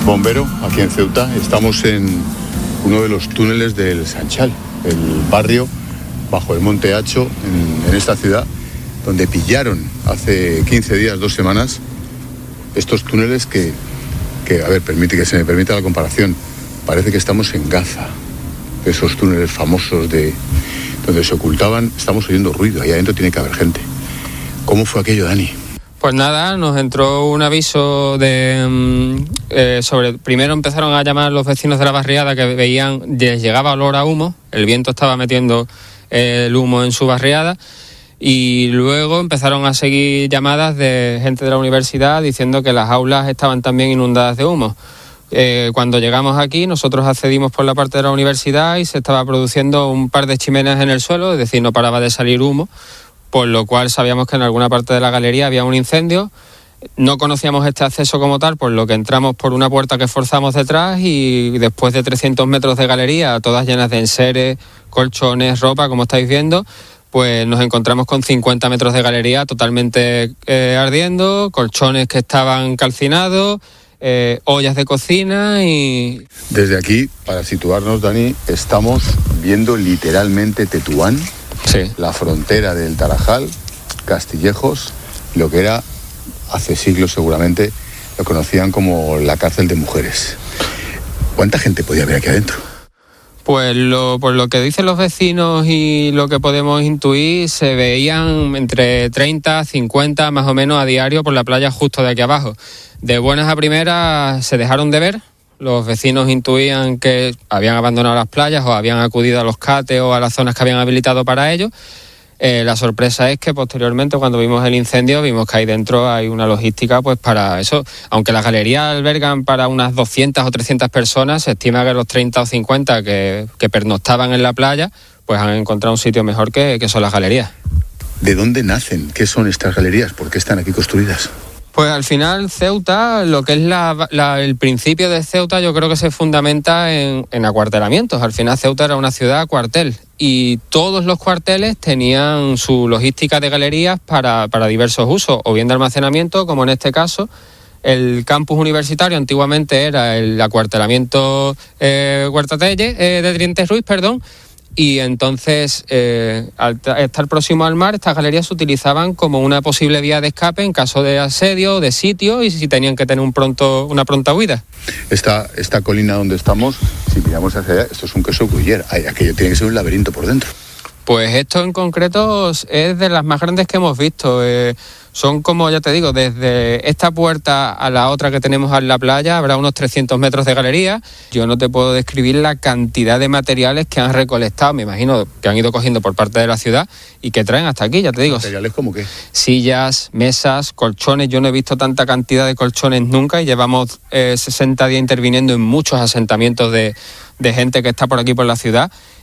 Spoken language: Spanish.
bombero aquí en Ceuta. Estamos en uno de los túneles del Sanchal, el barrio bajo el Monte Hacho en esta ciudad, donde pillaron hace 15 días, 2 semanas, estos túneles que a ver, que se me permita la comparación, parece que estamos en Gaza, esos túneles famosos donde se ocultaban. Estamos oyendo ruido, ahí adentro tiene que haber gente. ¿Cómo fue aquello, Dani? Pues nada, nos entró un aviso primero empezaron a llamar los vecinos de la barriada que veían, les llegaba olor a humo, el viento estaba metiendo el humo en su barriada, y luego empezaron a seguir llamadas de gente de la universidad diciendo que las aulas estaban también inundadas de humo. Cuando llegamos aquí, nosotros accedimos por la parte de la universidad y se estaba produciendo un par de chimeneas en el suelo, es decir, no paraba de salir humo, por lo cual sabíamos que en alguna parte de la galería había un incendio. No conocíamos este acceso como tal, por lo que entramos por una puerta que forzamos detrás y después de 300 metros de galería, todas llenas de enseres, colchones, ropa, como estáis viendo, pues nos encontramos con 50 metros de galería totalmente ardiendo, colchones que estaban calcinados, ollas de cocina y... Desde aquí, para situarnos, Dani, estamos viendo literalmente Tetuán, sí, la frontera del Tarajal, Castillejos, lo que era, hace siglos seguramente, lo conocían como la cárcel de mujeres. ¿Cuánta gente podía haber aquí adentro? Pues por lo que dicen los vecinos y lo que podemos intuir, se veían entre 30, 50 más o menos a diario por la playa justo de aquí abajo. De buenas a primeras se dejaron de ver, los vecinos intuían que habían abandonado las playas o habían acudido a los cates o a las zonas que habían habilitado para ello. La sorpresa es que posteriormente, cuando vimos el incendio, vimos que ahí dentro hay una logística pues para eso. Aunque las galerías albergan para unas 200 o 300 personas, se estima que los 30 o 50 que pernoctaban en la playa pues han encontrado un sitio mejor que son las galerías. ¿De dónde nacen? ¿Qué son estas galerías? ¿Por qué están aquí construidas? Pues al final Ceuta, lo que es el principio de Ceuta, yo creo que se fundamenta en acuartelamientos. Al final Ceuta era una ciudad cuartel y todos los cuarteles tenían su logística de galerías para diversos usos, o bien de almacenamiento, como en este caso. El campus universitario antiguamente era el acuartelamiento Huertatelle, de Trientes Ruiz, y entonces, al estar próximo al mar, estas galerías se utilizaban como una posible vía de escape en caso de asedio, de sitio, y si tenían que tener una pronta huida. Esta colina donde estamos, si miramos hacia allá, esto es un queso gruyère. Aquello tiene que ser un laberinto por dentro. Pues esto en concreto es de las más grandes que hemos visto. Son, como ya te digo, desde esta puerta a la otra que tenemos en la playa habrá unos 300 metros de galería. Yo no te puedo describir la cantidad de materiales que han recolectado, me imagino que han ido cogiendo por parte de la ciudad y que traen hasta aquí, ya te digo. ¿Materiales como qué? Sillas, mesas, colchones. Yo no he visto tanta cantidad de colchones nunca y llevamos 60 días interviniendo en muchos asentamientos de gente que está por aquí por la ciudad.